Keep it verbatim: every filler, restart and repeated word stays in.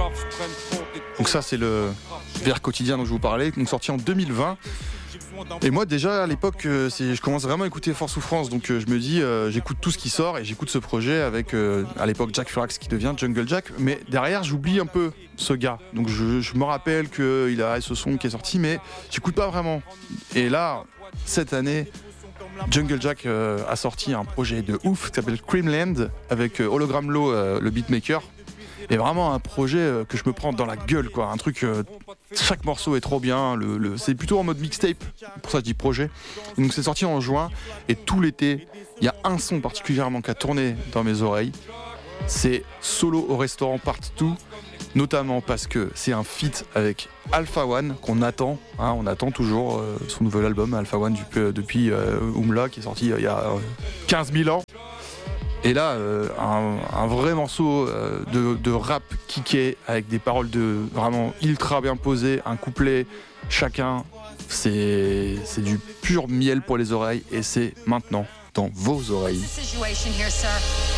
Donc ça c'est le vers quotidien dont je vous parlais, donc sorti en deux mille vingt. Et moi déjà à l'époque euh, c'est, je commence vraiment à écouter Fort Souffrance, donc euh, je me dis euh, j'écoute tout ce qui sort et j'écoute ce projet avec euh, à l'époque Jack Furax qui devient Jungle Jack, mais derrière j'oublie un peu ce gars, donc je, je me rappelle qu'il a ce son qui est sorti mais j'écoute pas vraiment. Et là cette année Jungle Jack euh, a sorti un projet de ouf qui s'appelle Creamland avec euh, Hologram Low, euh, le beatmaker. Et vraiment un projet euh, que je me prends dans la gueule, quoi. Un truc, euh, chaque morceau est trop bien. Le, le, c'est plutôt en mode mixtape, pour ça je dis projet. Et donc c'est sorti en juin et tout l'été, il y a un son particulièrement qui a tourné dans mes oreilles. C'est Solo au restaurant Part deux, notamment parce que c'est un feat avec Alpha One qu'on attend, hein, on attend toujours euh, son nouvel album Alpha One du, euh, depuis euh, Oomla qui est sorti euh, il y a euh, quinze mille ans. Et là, euh, un, un vrai morceau euh, de, de rap kické avec des paroles de vraiment ultra bien posées, un couplet chacun, c'est, c'est du pur miel pour les oreilles et c'est maintenant dans vos oreilles. Situation here, sir.